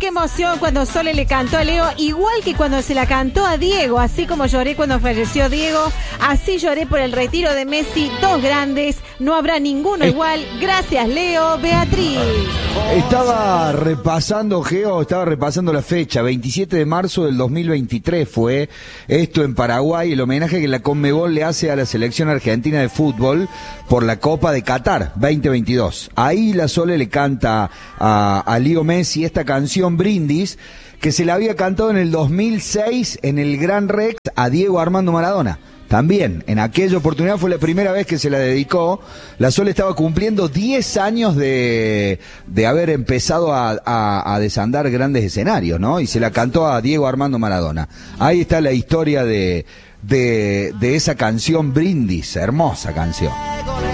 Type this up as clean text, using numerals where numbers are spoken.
qué emoción cuando Sole le cantó a Leo, igual que cuando se la cantó a Diego, así como lloré cuando falleció Diego, así lloré por el retiro de Messi, dos grandes, no habrá ninguno igual. Gracias, Leo. Beatriz. Estaba repasando, Geo, la fecha, 27 de marzo del 2023 fue esto en Paraguay, el homenaje que la Conmebol le hace a la selección argentina de fútbol por la Copa de Qatar 2022. Ahí la Sole le canta a Leo Messi esta canción Brindis, que se la había cantado en el 2006 en el Gran Rex a Diego Armando Maradona. También, en aquella oportunidad fue la primera vez que se la dedicó. La Sole estaba cumpliendo 10 años de haber empezado a desandar grandes escenarios, ¿no? Y se la cantó a Diego Armando Maradona. Ahí está la historia de esa canción Brindis, hermosa canción.